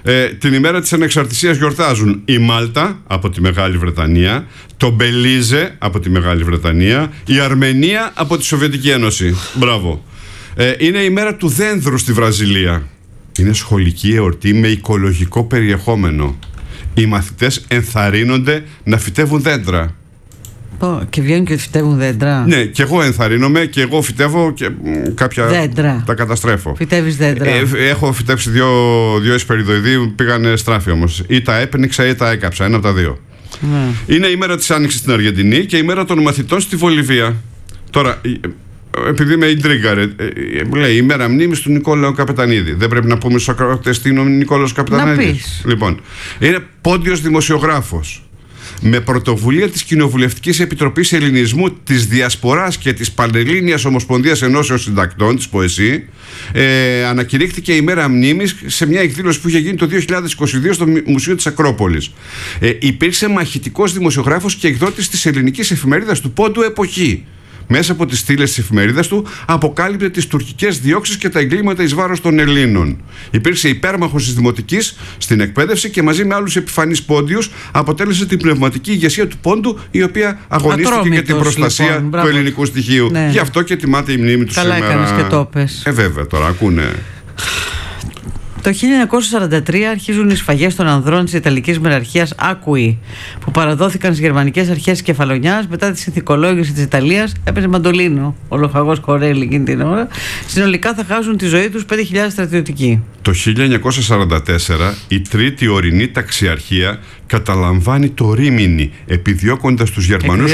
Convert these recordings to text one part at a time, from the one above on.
Την ημέρα της ανεξαρτησίας γιορτάζουν η Μάλτα από τη Μεγάλη Βρετανία, το Μπελίζε από τη Μεγάλη Βρετανία, η Αρμενία από τη Σοβιετική Ένωση. Μπράβο. Είναι η μέρα του δένδρου στη Βραζιλία. Είναι σχολική εορτή με οικολογικό περιεχόμενο. Οι μαθητές ενθαρρύνονται να φυτεύουν δέντρα. Και βγαίνουν και φυτεύουν δέντρα. Ναι, και εγώ ενθαρρύνομαι και εγώ φυτεύω και κάποια δέντρα. Τα καταστρέφω. Φυτεύεις δέντρα. Έχω φυτέψει δύο εσπεριδοειδή, πήγανε στράφη όμως. Ή τα έπνιξα ή τα έκαψα, ένα από τα δύο. Είναι η μέρα της Άνοιξης στην Αργεντινή και η μέρα των μαθητών στη Βολιβία. Τώρα, επειδή με ιντρίγκαρε, λέει η μέρα μνήμης του Νικόλαου Καπετανίδη. Δεν πρέπει να πούμε στους ακροατές τι είναι ο Νικόλαος Καπετανίδης? Λοιπόν, είναι πόντιος δημοσιογράφος. Με πρωτοβουλία της Κοινοβουλευτικής Επιτροπής Ελληνισμού, της Διασποράς και της Πανελλήνιας Ομοσπονδίας Ενώσεων Συντακτών, της ΠΟΕΣΥ, ανακηρύχθηκε η μέρα μνήμης σε μια εκδήλωση που είχε γίνει το 2022 στο Μουσείο της Ακρόπολης. Υπήρξε μαχητικός δημοσιογράφος και εκδότης της ελληνικής εφημερίδας του Πόντου Εποχή. Μέσα από τις στήλες της εφημερίδας του αποκάλυπτε τις τουρκικές διώξεις και τα εγκλήματα εις βάρος των Ελλήνων. Υπήρξε υπέρμαχος της Δημοτικής στην εκπαίδευση και μαζί με άλλους επιφανείς πόντιους αποτέλεσε την πνευματική ηγεσία του Πόντου, η οποία αγωνίστηκε για την προστασία του ελληνικού στοιχείου. Ναι. Γι' αυτό και τιμάται η μνήμη του σήμερα. Καλά έκανες και το πες. Βέβαια, τώρα ακούνε. Το 1943 αρχίζουν οι σφαγές των ανδρών της Ιταλικής Μεραρχίας Άκουη, που παραδόθηκαν στις γερμανικές αρχές της Κεφαλονιάς μετά τη συνθηκολόγηση της Ιταλίας. Έπαιζε μαντολίνο ο λοφαγός Κορέλη εκείνη την ώρα. Συνολικά θα χάσουν τη ζωή τους 5.000 στρατιωτικοί. Το 1944 η τρίτη ορεινή ταξιαρχία καταλαμβάνει το Ρήμινι, επιδιώκοντας τους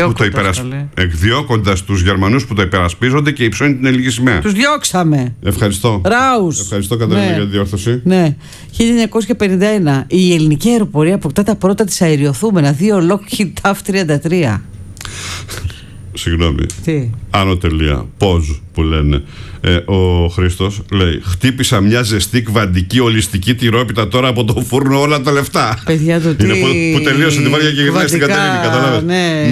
Γερμανούς που το υπερασπίζονται και υψώνει την ελληνική σημαία. Τους διώξαμε. Ευχαριστώ. Ράους. Ευχαριστώ, Κατερίνα, για τη διόρθωση. Ναι. 1951 η ελληνική αεροπορία αποκτά τα πρώτα της αεριοθούμενα, 2 Lockheed TAF-33. Συγγνώμη. Τι? Άνω τελεία. Πώς που λένε. Ο Χρήστος λέει: χτύπησα μια ζεστή κβαντική ολιστική τυρόπιτα τώρα από το φούρνο, όλα τα λεφτά. Παιδιά, το τι... Είναι που τελείωσε τη βάρια και γυρνάει στην Κατερίνη, καταλάβες.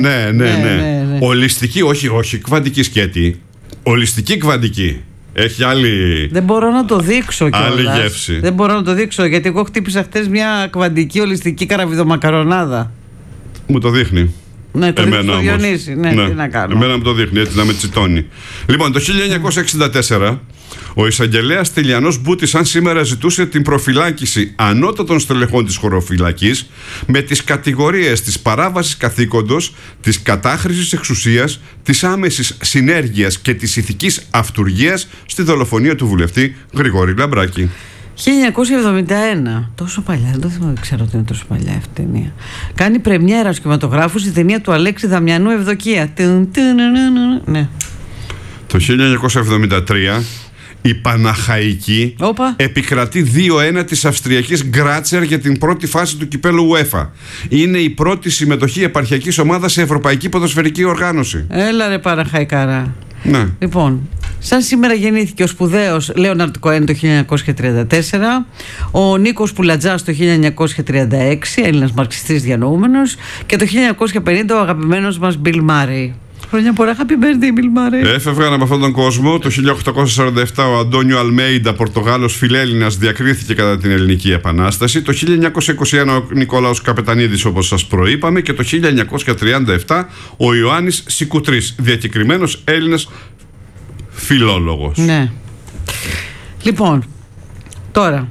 Ναι. Ολιστική, όχι κβαντική σκέτη. Ολιστική κβαντική. Έχει άλλη. Δεν μπορώ να το δείξω κιόλας. Άλλη γεύση. Δεν μπορώ να το δείξω, γιατί εγώ χτύπησα χτες μια κβαντική ολιστική καραβιδομακαρονάδα. Μου το δείχνει. Ναι, το δείχνει στο Διονύση. Ναι, τι να κάνω. Εμένα μου το δείχνει, έτσι να με τσιτώνει. Λοιπόν, το 1964 ο εισαγγελέας Τηλιανός Μπούτης, σαν σήμερα, ζητούσε την προφυλάκηση ανώτατων στελεχών της χωροφυλακής με τις κατηγορίες της παράβασης καθήκοντος, της κατάχρησης εξουσίας, της άμεσης συνέργειας και της ηθικής αυτουργίας στη δολοφονία του βουλευτή Γρηγόρη Λαμπράκη. 1971. Τόσο παλιά, δεν το ξέρω ότι είναι τόσο παλιά αυτή η ταινία. Κάνει πρεμιέρα στους κινηματογράφους η ταινία του Αλέξη Δαμιανού, Ευδοκία. Ναι. Το 1973 η Παναχαϊκή επικρατεί 2-1 της Αυστριακής Γκράτσερ για την πρώτη φάση του κυπέλλου UEFA. Είναι η πρώτη συμμετοχή επαρχιακής ομάδας σε ευρωπαϊκή ποδοσφαιρική οργάνωση. Έλα ρε Παναχαϊκάρα. Ναι. Λοιπόν, σαν σήμερα γεννήθηκε ο σπουδαίος Λέοναρντ Κοέν το 1934, ο Νίκος Πουλατζάς το 1936, Έλληνας μαρξιστής διανοούμενος, και το 1950 ο αγαπημένος μας Μπιλ Μάρεϊ. Χρόνια πολλά, happy birthday, Μπιλ Μάρεϊ. Έφευγαν από αυτόν τον κόσμο. Το 1847 ο Αντώνιο Αλμέιντα, Πορτογάλος φιλέλληνας, διακρίθηκε κατά την Ελληνική Επανάσταση. Το 1921 ο Νικόλαος Καπετανίδης, όπως σας προείπαμε. Και το 1937 ο Ιωάννης Σικουτρής, διακεκριμένος Έλληνας φιλόλογος. Ναι. Λοιπόν, τώρα.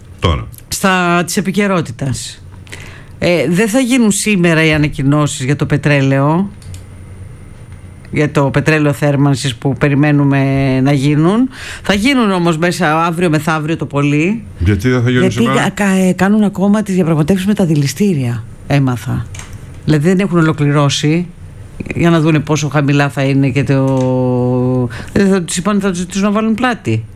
Της επικαιρότητας. Δεν θα γίνουν σήμερα οι ανακοινώσεις για το πετρέλαιο. Για το πετρέλαιο θέρμανσης που περιμένουμε να γίνουν. Θα γίνουν όμως μέσα αύριο μεθαύριο το πολύ. Γιατί δεν θα γίνουν σήμερα? Γιατί κάνουν ακόμα τις διαπραγματεύσεις με τα δηληστήρια. Έμαθα. Δηλαδή δεν έχουν ολοκληρώσει, για να δούνε πόσο χαμηλά θα είναι και θα τους είπαν θα τους να βάλουν πλάτη.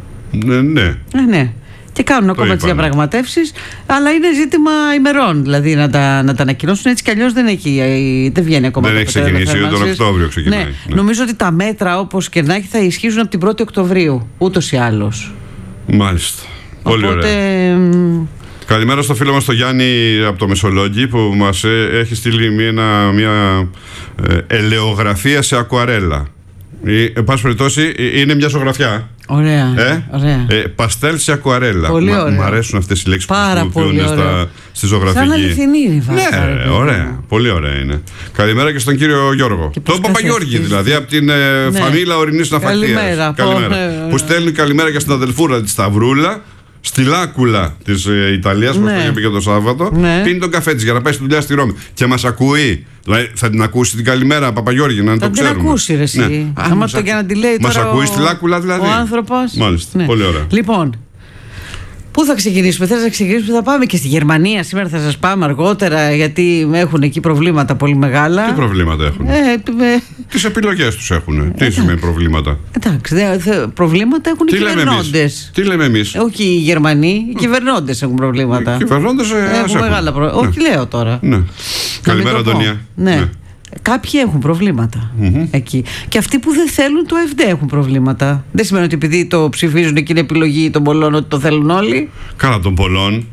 Ναι. Και κάνουν ακόμα τις διαπραγματεύσεις, αλλά είναι ζήτημα ημερών. Δηλαδή να τα ανακοινώσουν, έτσι κι αλλιώς δεν βγαίνει ακόμα. Δεν έχει ξεκινήσει, τον Οκτώβριο ξεκινάει. Ναι. Νομίζω ότι τα μέτρα, όπως και να έχει, θα ισχύσουν από την 1η Οκτωβρίου, ούτως ή άλλως. Μάλιστα. Πολύ ωραία. Καλημέρα στο φίλο μας τον Γιάννη από το Μεσολόγγι, που μας έχει στείλει μια ελαιογραφία σε ακουαρέλα. Εν πάση περιπτώσει, είναι μια ζωγραφιά. Ωραία. Ωραία. Παστέλ σε ακουαρέλα. Μ' αρέσουν αυτές οι λέξεις που χρησιμοποιούν στη ζωγραφική. Σαν αληθινή είναι. Ναι, ωραία. Πολύ ωραία είναι. Καλημέρα και στον κύριο Γιώργο. Τον Παπαγιώργη δηλαδή, από την φαμίλα Ορεινής Ναυτιλίας. Καλημέρα. Που στέλνει καλημέρα και στην αδελφούρα τη Σταυρούλα. Στη Λάκουλα της Ιταλίας, όπως το είπε και το Σάββατο, πίνει τον καφέ της για να πάει στη δουλειά στη Ρώμη. Και μας ακούει. Δηλαδή, θα την ακούσει την καλημέρα, Παπαγιώργη, να το ξέρουμε. Θα την ακούσει, ρε εσύ. Άμα το και να τη λέει τώρα. Μας ακούει στη Λάκουλα, δηλαδή. Ο άνθρωπος. Μάλιστα. Πολύ ωραία. Λοιπόν, πού θα ξεκινήσουμε, θες να ξεκινήσουμε? Θα πάμε και στη Γερμανία. Σήμερα θα σας πάμε αργότερα, γιατί έχουν εκεί προβλήματα πολύ μεγάλα. Τι προβλήματα έχουν? Τις επιλογές τους έχουν. Τι σημαίνει προβλήματα? Εντάξει, προβλήματα έχουν οι κυβερνώντες. Τι λέμε εμείς? Όχι οι Γερμανοί, οι κυβερνώντες έχουν προβλήματα. Οι κυβερνώντες έχουν μεγάλα προβλήματα. Όχι, λέω τώρα. Καλημέρα, Αντωνία. Ναι. Κάποιοι έχουν προβλήματα εκεί. Και αυτοί που δεν θέλουν το ΑΕΦΔ έχουν προβλήματα. Δεν σημαίνει ότι επειδή το ψηφίζουν και είναι επιλογή των πολλών ότι το θέλουν όλοι. Καλά των πολλών.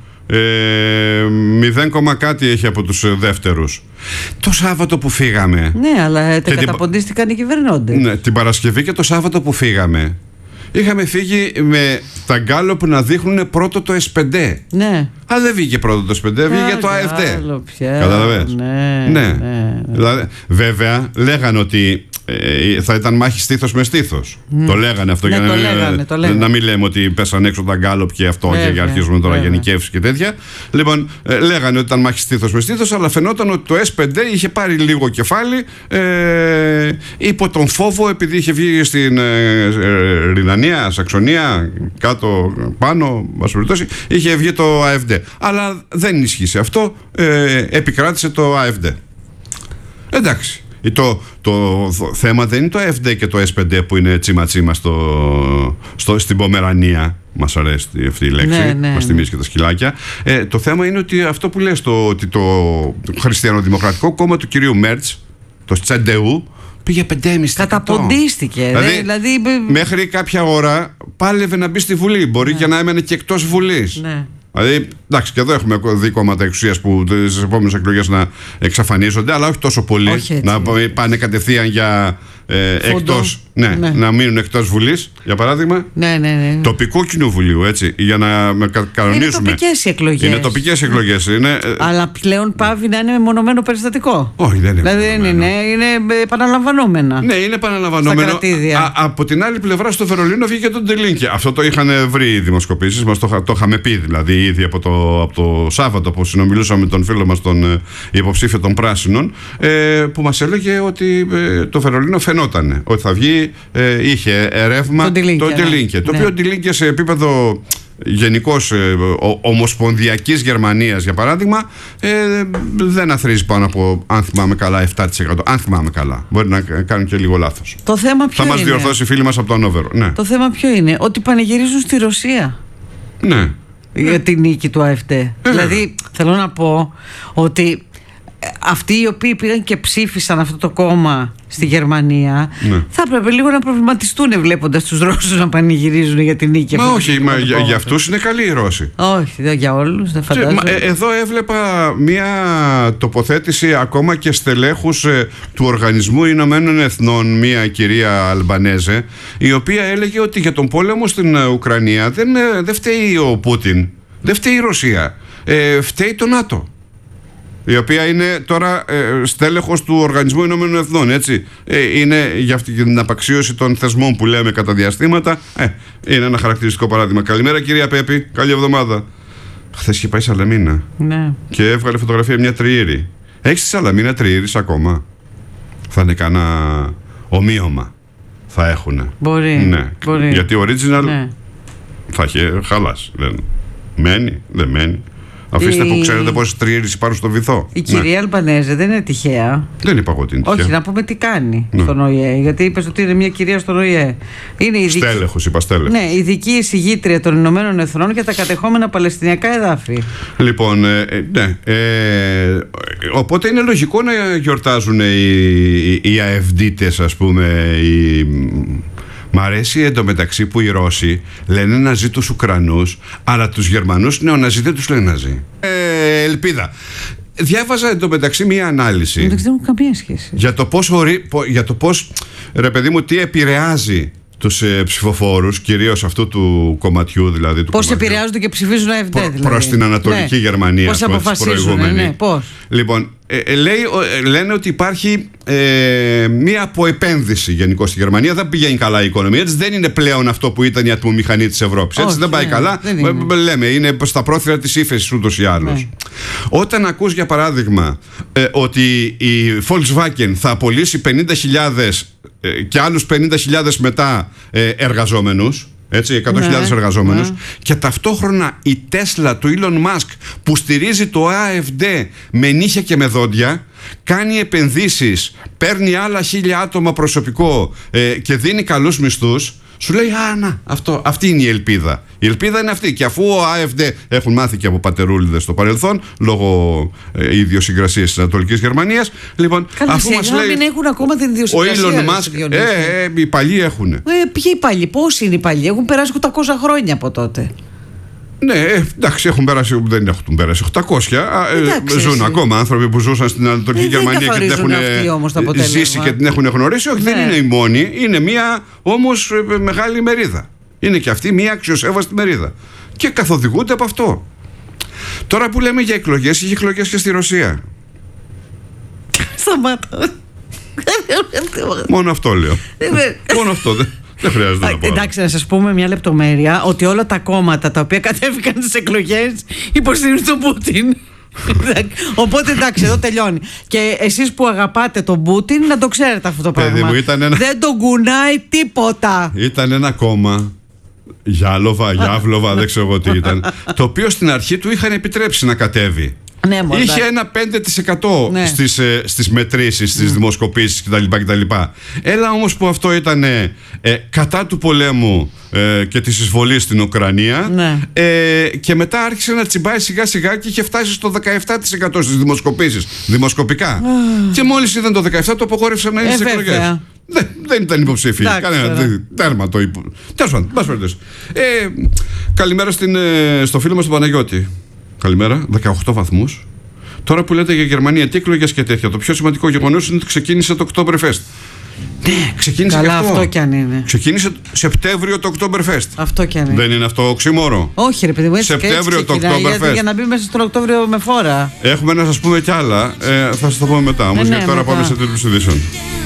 0, κάτι έχει από τους δεύτερους. Το Σάββατο που φύγαμε. Ναι, αλλά καταποντίστηκαν οι κυβερνώντες. Ναι, την Παρασκευή και το Σάββατο που φύγαμε, είχαμε φύγει με τα γκάλοπ που να δείχνουν πρώτο το S5. Ναι. Αλλά δεν βγήκε πρώτο το S5, βγήκε το ΑΕΦΔ. Καταλαβαίνεις? Ναι. Δηλαδή, βέβαια, λέγανε ότι θα ήταν μάχη στήθος με στήθος. Το λέγανε αυτό, για να μην λέμε ότι πέσαν έξω τα γκάλοπ και αυτό και αρχίζουμε τώρα γενικεύσεις και τέτοια. Λοιπόν, λέγανε ότι ήταν μάχη στήθος με στήθος, αλλά φαινόταν ότι το S5 είχε πάρει λίγο κεφάλι υπό τον φόβο, επειδή είχε βγει στην Ρινανία, Σαξονία, κάτω, πάνω, μας περιπτώσει, είχε βγει το ΑΕΦΔ. Αλλά δεν ισχύσε αυτό, επικράτησε το ΑΕΦΔ. Εντάξει. Το θέμα δεν είναι το ΑΕΦΔ και το S5 που είναι τσίμα-τσίμα στην Πομερανία. Μας αρέσει αυτή η λέξη, μας θυμίζει και τα σκυλάκια. Το θέμα είναι ότι αυτό που λες, ότι το Χριστιανοδημοκρατικό κόμμα του κυρίου Μέρτς, το CDU, πήγε 5,5%. Καταποντίστηκε. Δηλαδή, μέχρι κάποια ώρα πάλευε να μπει στη Βουλή. Μπορεί και να έμενε και εκτός Βουλής. Ναι. Δηλαδή, εντάξει, και εδώ έχουμε δει κόμματα εξουσίας που στις επόμενες εκλογές να εξαφανίζονται, αλλά όχι τόσο πολύ. Όχι να πάνε κατευθείαν για εκτός. Να μείνουν εκτός Βουλής, για παράδειγμα. Ναι. Τοπικού κοινοβουλίου, έτσι, για να κανονίσουμε. Είναι τοπικές εκλογές. Είναι τοπικές εκλογές. Αλλά πλέον πάβει να είναι μεμονωμένο περιστατικό. Όχι, δεν είναι. Δηλαδή είναι επαναλαμβανόμενα. Ναι, είναι επαναλαμβανόμενο. Από την άλλη πλευρά, στο Βερολίνο βγήκε το Ντελίνκε. Αυτό το είχαν βρει οι δημοσκοπήσεις, μας το είχαμε πει δηλαδή ήδη από το Σάββατο που συνομιλούσαμε με τον φίλο μας, τον υποψήφιο των Πράσινων, που μας έλεγε ότι το Βερολίνο φαινόταν ότι θα βγει. Είχε ρεύμα το Ντελίνκε. Το οποίο Ντελίνκε σε επίπεδο γενικώς ομοσπονδιακής Γερμανίας, για παράδειγμα, δεν αθροίζει πάνω από, αν θυμάμαι καλά, 7%. Αν θυμάμαι καλά. Μπορεί να κάνουν και λίγο λάθος. Το θέμα ποιο θα μας διορθώσει οι φίλοι μας από το Ανόβερο. Ναι. Το θέμα ποιο είναι? Ότι πανηγυρίζουν στη Ρωσία. Ναι. Για τη νίκη του ΑΕΦΔ. Δηλαδή, θέλω να πω ότι αυτοί οι οποίοι πήγαν και ψήφισαν αυτό το κόμμα στη Γερμανία, θα έπρεπε λίγο να προβληματιστούν βλέποντας τους Ρώσους να πανηγυρίζουν για την νίκη. Μα όχι, για αυτούς είναι καλοί οι Ρώσοι. Όχι, για όλους, δεν φαντάζομαι. Εδώ έβλεπα μια τοποθέτηση ακόμα και στελέχους του Οργανισμού Ηνωμένων Εθνών, μια κυρία Αλμπανέζε, η οποία έλεγε ότι για τον πόλεμο στην Ουκρανία δεν φταίει ο Πούτιν, δεν φταίει η Ρωσία, φταίει το ΝΑΤΟ, η οποία είναι τώρα στέλεχος του Οργανισμού Ηνωμένων Εθνών, έτσι. Είναι για αυτή την απαξίωση των θεσμών που λέμε κατά διαστήματα. Είναι ένα χαρακτηριστικό παράδειγμα. Καλημέρα, κυρία Πέπη. Καλή εβδομάδα. Χθες είχε πάει Σαλαμίνα. Ναι. Και έβγαλε φωτογραφία μια τριήρη. Έχεις στη Σαλαμίνα τριήρης ακόμα? Θα είναι κανένα ομοίωμα. Θα έχουνε. Μπορεί. Ναι. Μπορεί. Γιατί original θα έχει χαλάσει. Μένει, δεν μένει. Αφήστε που ξέρετε πόσες τριήρες υπάρχουν στο βυθό. Η κυρία Αλμπανέζε δεν είναι τυχαία. Δεν είπα εγώ ότι είναι τυχαία. Όχι, να πούμε τι κάνει στον ΟΗΕ. Γιατί είπες ότι είναι μια κυρία στον ΟΗΕ. Στέλεχος, είπα στέλεχος. Ναι, ειδική εισηγήτρια των Ηνωμένων Εθνών για τα κατεχόμενα Παλαιστινιακά εδάφη. Λοιπόν, ναι. Οπότε είναι λογικό να γιορτάζουν οι ΑΕΦΔΙΤΕΣ, ας πούμε, Μ' αρέσει εντωμεταξύ που οι Ρώσοι λένε ναζί τους Ουκρανούς, αλλά τους Γερμανούς νεοναζί δεν τους λένε ναζί. Ελπίδα. Διάβαζα εντωμεταξύ μία ανάλυση. Δεν έχουν καμία σχέση. Για το πώς, ρε παιδί μου, τι επηρεάζει τους ψηφοφόρους, κυρίως αυτού του κομματιού δηλαδή. Πώς επηρεάζονται και ψηφίζουν AfD δηλαδή. Προς την Ανατολική Γερμανία. Πώς αποφασίζουν, πώς. Λοιπόν, λένε ότι υπάρχει μία αποεπένδυση γενικώς στη Γερμανία. Δεν πηγαίνει καλά η οικονομία της. Δεν είναι πλέον αυτό που ήταν η ατμομηχανή της Ευρώπης. Έτσι δεν πάει καλά. Λέμε, είναι στα πρόθυρα της ύφεσης ούτως ή άλλως. Ναι. Όταν ακούς για παράδειγμα ότι η Volkswagen θα απολύσει 50.000 και άλλους 50.000 μετά εργαζόμενους, έτσι, 100.000 εργαζόμενους, και ταυτόχρονα η Τέσλα του Elon Musk που στηρίζει το AfD με νύχια και με δόντια, κάνει επενδύσεις, παίρνει άλλα 1.000 άτομα προσωπικό και δίνει καλούς μισθούς, σου λέει αυτή είναι η ελπίδα. Η ελπίδα είναι αυτή. Και αφού ο AfD έχουν μάθει και από πατερούλιδες στο παρελθόν, λόγω ιδιοσυγκρασίας της Ανατολικής Γερμανίας, λοιπόν, αφού μας λέει. Μην έχουν ακόμα την ιδιοσυγκρασία. Ο Elon Musk, οι παλιοί έχουν. Ποιοι οι παλιοί, πόσοι είναι οι παλιοί, έχουν περάσει 800 χρόνια από τότε. Ναι, εντάξει, δεν έχουν πέρασει 800. Ζουν ακόμα άνθρωποι που ζούσαν στην Ανατολική Γερμανία και την έχουν ζήσει και την έχουν γνωρίσει. Όχι, δεν είναι η μόνη. Είναι μια όμως μεγάλη μερίδα. Είναι και αυτή μια αξιοσέβαστη μερίδα. Και καθοδηγούνται από αυτό. Τώρα που λέμε για εκλογές, είχε εκλογές και στη Ρωσία. Σταμάτα. Μόνο αυτό λέω. Μόνο αυτό. Δεν χρειάζεται να πω. Εντάξει, να σας πούμε μια λεπτομέρεια, ότι όλα τα κόμματα τα οποία κατέβηκαν στις εκλογές υποστηρίζουν τον Πούτιν. Οπότε εντάξει, εδώ τελειώνει. Και εσείς που αγαπάτε τον Πούτιν, να το ξέρετε αυτό το πράγμα. Δεν τον κουνάει τίποτα. Ήταν ένα κόμμα, Γιάβλοβα, δεν ξέρω εγώ τι ήταν, το οποίο στην αρχή του είχαν επιτρέψει να κατέβει. Ναι, είχε ένα 5% στις μετρήσεις, στις δημοσκοπήσεις κτλ. Έλα όμως που αυτό ήταν κατά του πολέμου και της εισβολής στην Ουκρανία, και μετά άρχισε να τσιμπάει σιγά σιγά και είχε φτάσει στο 17% στις δημοσκοπήσεις δημοσκοπικά. Και μόλις είδαν το 17% το απογόρευσαν να είναι στις εκλογές. Δεν ήταν υποψήφιοι. Τέρμα το υπο... Τέλος πάντων, καλημέρα στο φίλο μας τον Παναγιώτη. Καλημέρα, 18 βαθμούς. Τώρα που λέτε για Γερμανία, τι εκλογές και τέτοια, το πιο σημαντικό γεγονός είναι ότι ξεκίνησε το Oktoberfest. Ναι, ξεκίνησε. Καλά, αυτό κι αν είναι. Ξεκίνησε Σεπτέμβριο το Oktoberfest. Αυτό κι αν είναι. Δεν είναι αυτό οξύμορο? Όχι, ρε παιδί μου, έτσι Σεπτέμβριο το Oktoberfest. Για να μπει μέσα στον Οκτώβριο με φόρα. Έχουμε να σας πούμε κι άλλα. Θα σας το πούμε μετά. Όμως γιατί τώρα πάμε σε τέλος ειδήσεων.